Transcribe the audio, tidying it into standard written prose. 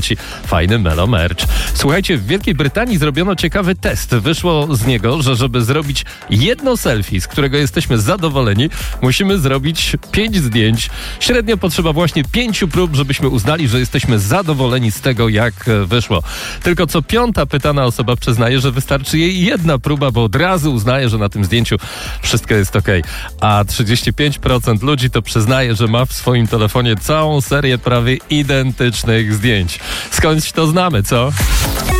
fajny Melo Merch. Słuchajcie, w Wielkiej Brytanii zrobiono ciekawy test. Wyszło z niego, że żeby zrobić jedno selfie, z którego jesteśmy zadowoleni, musimy zrobić 5 zdjęć. Średnio potrzeba właśnie 5 prób, żebyśmy uznali, że jesteśmy zadowoleni z tego, jak wyszło. Tylko co 5. pytana osoba przyznaje, że wystarczy jej jedna próba, bo od razu uznaje, że na tym zdjęciu wszystko jest okej. A 35% ludzi to przyznaje, że ma w swoim telefonie całą serię prawie identycznych zdjęć. Skądś to znamy, co?